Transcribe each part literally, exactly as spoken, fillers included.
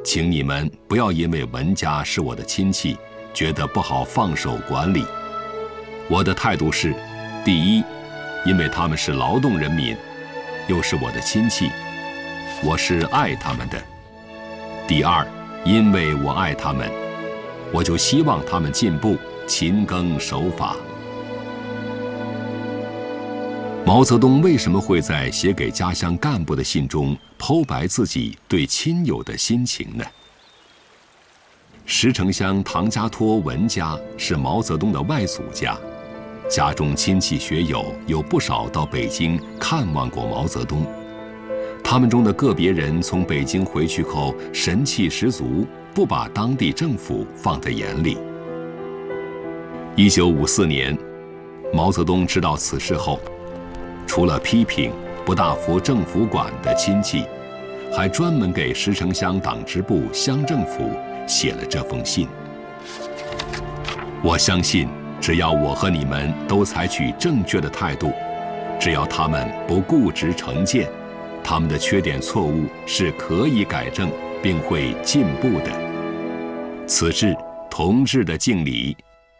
请你们不要因为文家是我的亲戚，觉得不好放手管理。我的态度是：第一，因为他们是劳动人民，又是我的亲戚，我是爱他们的；第二，因为我爱他们，我就希望他们进步，勤耕守法。毛泽东为什么会在写给家乡干部的信中剖白自己对亲友的心情呢？石城乡唐家沱文家是毛泽东的外祖家，家中亲戚学友有不少到北京看望过毛泽东。他们中的个别人从北京回去后神气十足，不把当地政府放在眼里。一九五四年，毛泽东知道此事后，除了批评不大服政府管的亲戚，还专门给石城乡党支部、乡政府写了这封信。我相信，只要我和你们都采取正确的态度，只要他们不固执成见，他们的缺点错误是可以改正，并会进步的。此致同志的敬礼。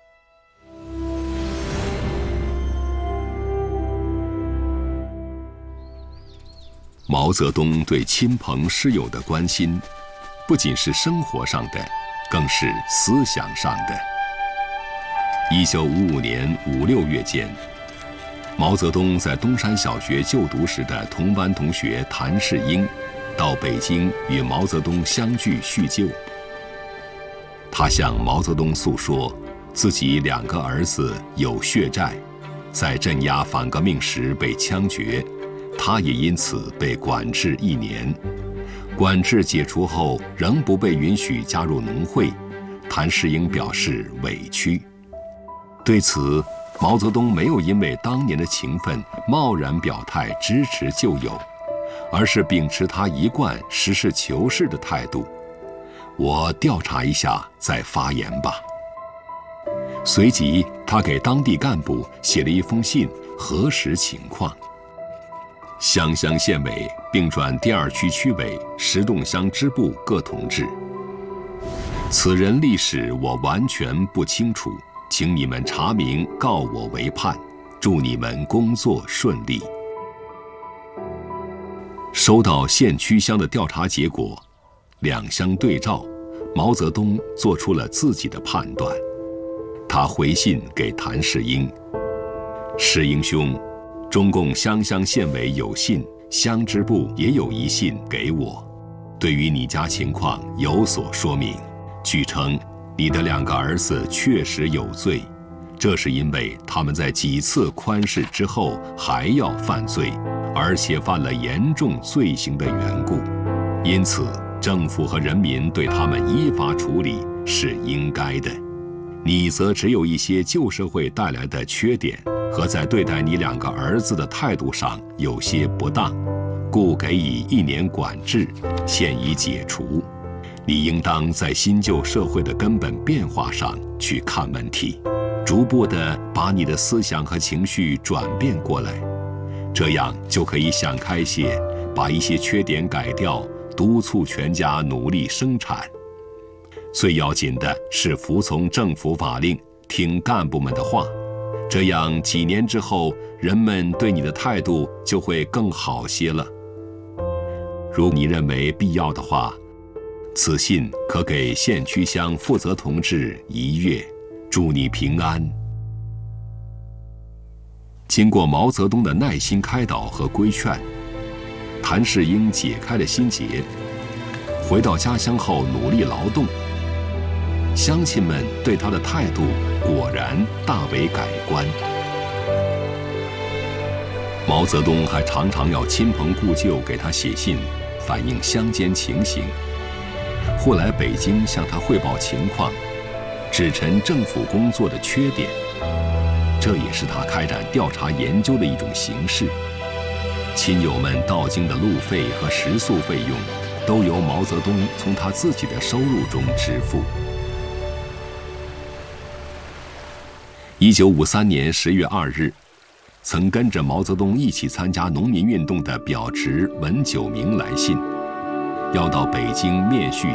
毛泽东对亲朋师友的关心，不仅是生活上的，更是思想上的。一九五五年五六月间，毛泽东在东山小学就读时的同班同学谭世英，到北京与毛泽东相聚叙旧。他向毛泽东诉说，自己两个儿子有血债，在镇压反革命时被枪决。他也因此被管制一年，管制解除后仍不被允许加入农会，谭世英表示委屈。对此，毛泽东没有因为当年的情分贸然表态支持旧友，而是秉持他一贯实事求是的态度：我调查一下再发言吧。随即，他给当地干部写了一封信，核实情况。乡乡县委并转第二区区委、石洞乡支部各同志。此人历史我完全不清楚，请你们查明，告我为盼。祝你们工作顺利。收到县区乡的调查结果，两相对照，毛泽东做出了自己的判断。他回信给谭世英：世英兄，中共乡乡县委有信，乡支部也有一信给我，对于你家情况有所说明。据称，你的两个儿子确实有罪，这是因为他们在几次宽释之后还要犯罪，而且犯了严重罪行的缘故，因此政府和人民对他们依法处理是应该的。你则只有一些旧社会带来的缺点，和在对待你两个儿子的态度上有些不当，故给予一年管制，现已解除。你应当在新旧社会的根本变化上去看问题，逐步地把你的思想和情绪转变过来，这样就可以想开些，把一些缺点改掉，督促全家努力生产。最要紧的是服从政府法令，听干部们的话，这样几年之后，人们对你的态度就会更好些了。如你认为必要的话，此信可给县区乡负责同志一阅，祝你平安。经过毛泽东的耐心开导和规劝，谭世英解开了心结，回到家乡后努力劳动。乡亲们对他的态度果然大为改观。毛泽东还常常要亲朋故旧给他写信，反映乡间情形，或来北京向他汇报情况，指陈政府工作的缺点。这也是他开展调查研究的一种形式。亲友们到京的路费和食宿费用，都由毛泽东从他自己的收入中支付。一九五三年十月二日，曾跟着毛泽东一起参加农民运动的表侄文九明来信，要到北京面叙